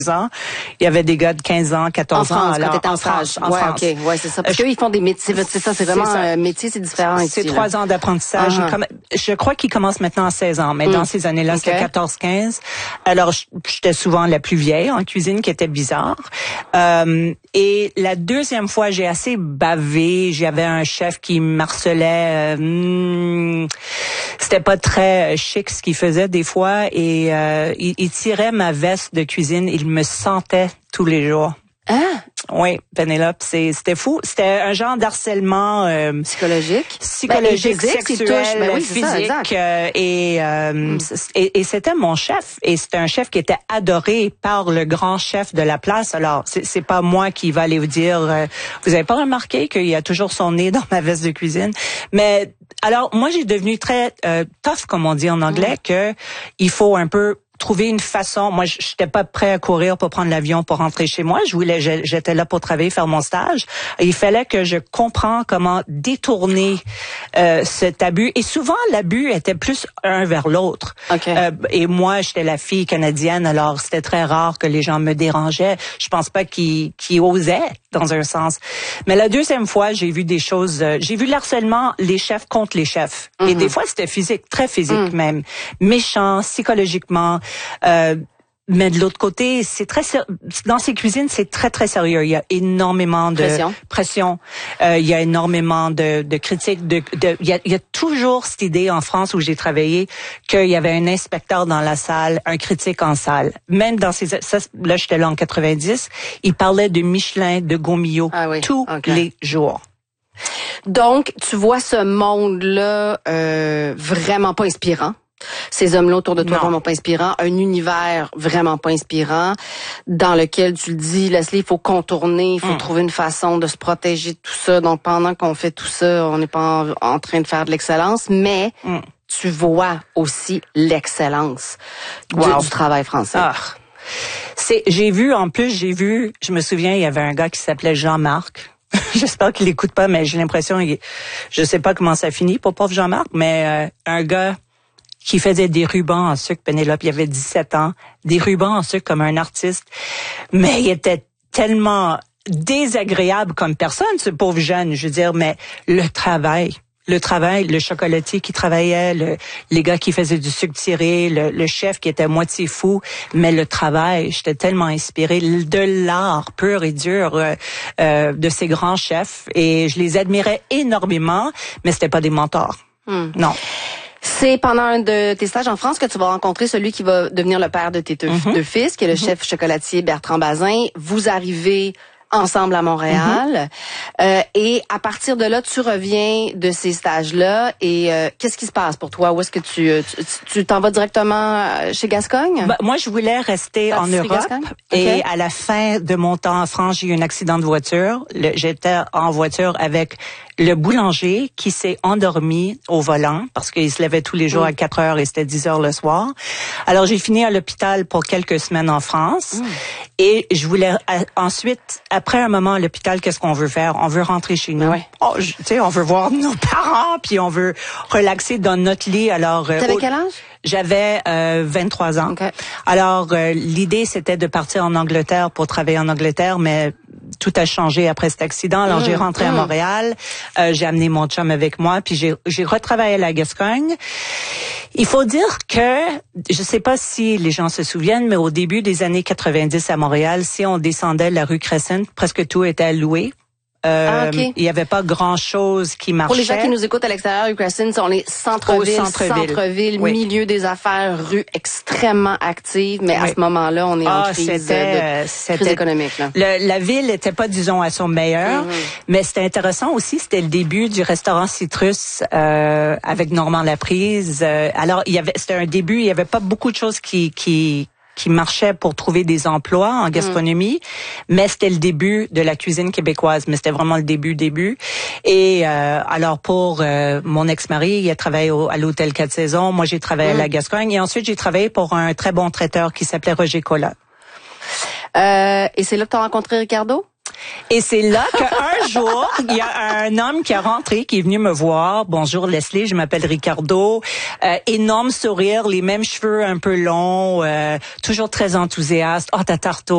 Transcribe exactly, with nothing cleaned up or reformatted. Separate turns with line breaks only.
ans. Il y avait des gars de quinze ans, quatorze
en
ans.
France,
Alors,
quand t'étais en,
en France,
France.
En
ouais,
France.
OK. Ouais, c'est ça. Parce
Euh,
qu'eux, ils font des métiers. C'est ça, c'est vraiment un métier, c'est différent ici.
C'est trois ans d'apprentissage.
Uh-huh.
Comme, je crois qu'ils commencent maintenant à seize ans, mais mm. dans ces années-là, okay. c'était quatorze quinze. Alors, j'étais souvent la plus vieille en cuisine, qui était bizarre. Euh, et la deuxième fois, j'ai assez bavé. J'avais un chef qui marcelait. Euh, hmm, c'était pas très chic ce qu'il faisait des fois. Et euh, il, il tirait ma veste de cuisine. Il me sentait tous les jours.
Ah.
Oui, Pénélope, c'est, c'était fou. C'était un genre d'harcèlement euh,
psychologique,
psychologique,
ben, physique,
sexuel,
ben oui,
physique,
ça,
euh, et, euh, mm. et et c'était mon chef. Et c'était un chef qui était adoré par le grand chef de la place. Alors, c'est, c'est pas moi qui va aller vous dire. Euh, vous avez pas remarqué qu'il y a toujours son nez dans ma veste de cuisine. Mais alors, moi, j'ai devenu très euh, tough, comme on dit en anglais, mm. que il faut un peu trouver une façon. Moi, j'étais pas prêt à courir pour prendre l'avion pour rentrer chez moi. Je voulais, j'étais là pour travailler, faire mon stage. Et il fallait que je comprenne comment détourner euh, cet abus. Et souvent, l'abus était plus un vers l'autre.
Okay.
Euh, et moi, j'étais la fille canadienne, alors c'était très rare que les gens me dérangeaient. Je pense pas qu'ils, qu'ils osaient, dans un sens. Mais la deuxième fois, j'ai vu des choses. Euh, j'ai vu l'harcèlement, les chefs contre les chefs. Mm-hmm. Et des fois, c'était physique, très physique mm. même, méchant, psychologiquement. Euh, mais de l'autre côté, c'est très dans ces cuisines, c'est très très sérieux. Il y a énormément de
pression.
pression. Euh, il y a énormément de, de critiques. De, de, il y a, il y a toujours cette idée en France où j'ai travaillé qu'il y avait un inspecteur dans la salle, un critique en salle. Même dans ces, ça, là j'étais là en quatre-vingt-dix, il parlait de Michelin, de Gaumillot
ah oui.
tous
okay.
les jours.
Donc, tu vois ce monde-là euh, vraiment pas inspirant. Ces hommes-là autour de toi
non.
vraiment pas inspirants, un univers vraiment pas inspirant dans lequel tu le dis, Leslie, il faut contourner, il faut mm. trouver une façon de se protéger de tout ça. Donc pendant qu'on fait tout ça, on n'est pas en, en train de faire de l'excellence, mais mm. tu vois aussi l'excellence wow. du, du travail français.
Ah. C'est, j'ai vu, en plus, j'ai vu, je me souviens, il y avait un gars qui s'appelait Jean-Marc. J'espère qu'il écoute pas, mais j'ai l'impression, il, je sais pas comment ça finit pour pauvre Jean-Marc, mais euh, un gars qui faisait des rubans en sucre, Pénélope, il avait dix-sept ans, des rubans en sucre comme un artiste, mais il était tellement désagréable comme personne, ce pauvre jeune, je veux dire, mais le travail, le travail, le chocolatier qui travaillait, le, les gars qui faisaient du sucre tiré, le, le chef qui était à moitié fou, mais le travail, j'étais tellement inspirée de l'art pur et dur euh, euh, de ces grands chefs, et je les admirais énormément, mais c'était pas des mentors. Hmm. Non.
C'est pendant un de tes stages en France que tu vas rencontrer celui qui va devenir le père de tes deux, mm-hmm. deux fils, qui est le mm-hmm. chef chocolatier Bertrand Bazin. Vous arrivez ensemble à Montréal. Mm-hmm. Euh, et à partir de là, tu reviens de ces stages-là. Et euh, qu'est-ce qui se passe pour toi? Où est-ce que tu tu, tu t'en vas directement chez Gascogne?
Ben, moi, je voulais rester en Europe. Et okay. à la fin de mon temps en France, j'ai eu un accident de voiture. Le, j'étais en voiture avec le boulanger qui s'est endormi au volant parce qu'il se levait tous les jours mm. à quatre heures et c'était dix heures le soir. Alors, j'ai fini à l'hôpital pour quelques semaines en France. Mm. Et je voulais à, ensuite, après un moment à l'hôpital, qu'est-ce qu'on veut faire? On veut rentrer chez nous.
Ouais.
Oh, tu sais, on veut voir nos parents, puis on veut relaxer dans notre lit. Alors,
t'avais euh, quel âge?
J'avais euh, vingt-trois ans. Okay. Alors, euh, l'idée, c'était de partir en Angleterre pour travailler en Angleterre, mais tout a changé après cet accident. Alors, mmh, j'ai rentré mmh. à Montréal, euh, j'ai amené mon chum avec moi, puis j'ai, j'ai retravaillé à la Gascogne. Il faut dire que, je sais pas si les gens se souviennent, mais au début des années quatre-vingt-dix à Montréal, si on descendait la rue Crescent, presque tout était loué. Euh,
ah, okay.
Il y avait pas grand-chose qui marchait.
Pour les gens qui nous écoutent à l'extérieur, rue Crescent, sont les centre-ville,
centre-ville,
centre-ville oui. milieu des affaires, rue extrêmement active, mais oui. à ce moment-là, on est
ah,
en crise,
c'était,
de,
c'était,
crise économique. Là.
Le, la ville était pas, disons, à son meilleur, mm-hmm. mais c'était intéressant aussi, c'était le début du restaurant Citrus euh, avec Normand Laprise. Euh, alors, il y avait, c'était un début, il y avait pas beaucoup de choses qui qui qui marchait pour trouver des emplois en gastronomie, mm. mais c'était le début de la cuisine québécoise, mais c'était vraiment le début, début. Et euh, alors pour euh, mon ex-mari, il a travaillé au, à l'hôtel Quatre Saisons, moi j'ai travaillé mm. à la Gascogne, et ensuite j'ai travaillé pour un très bon traiteur qui s'appelait Roger Collat.
Euh, et c'est là que tu as rencontré Ricardo?
Et c'est là qu'un jour, il y a un homme qui est rentré, qui est venu me voir. Bonjour Leslie, je m'appelle Ricardo. Euh, énorme sourire, les mêmes cheveux un peu longs, euh, toujours très enthousiaste. Oh, ta tarte